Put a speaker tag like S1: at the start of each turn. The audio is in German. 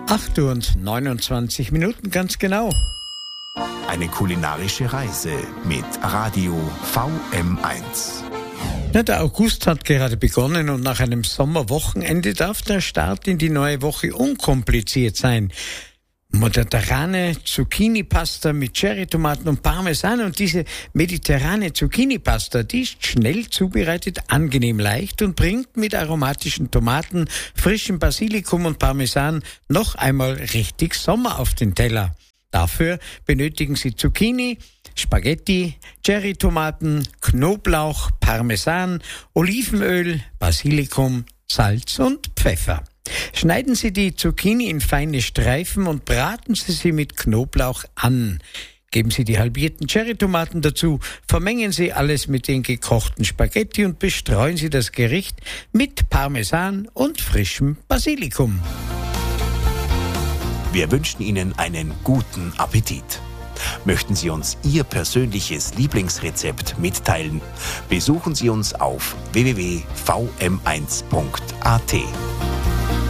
S1: 8:29 ganz genau.
S2: Eine kulinarische Reise mit Radio VM1.
S1: Ja, der August hat gerade begonnen und nach einem Sommerwochenende darf der Start in die neue Woche unkompliziert sein. Mediterrane Zucchini-Pasta mit Cherrytomaten und Parmesan, und diese mediterrane Zucchini-Pasta, die ist schnell zubereitet, angenehm leicht und bringt mit aromatischen Tomaten, frischem Basilikum und Parmesan noch einmal richtig Sommer auf den Teller. Dafür benötigen Sie Zucchini, Spaghetti, Cherrytomaten, Knoblauch, Parmesan, Olivenöl, Basilikum, Salz und Pfeffer. Schneiden Sie die Zucchini in feine Streifen und braten Sie sie mit Knoblauch an. Geben Sie die halbierten Cherrytomaten dazu, vermengen Sie alles mit den gekochten Spaghetti und bestreuen Sie das Gericht mit Parmesan und frischem Basilikum.
S2: Wir wünschen Ihnen einen guten Appetit. Möchten Sie uns Ihr persönliches Lieblingsrezept mitteilen? Besuchen Sie uns auf www.vm1.at.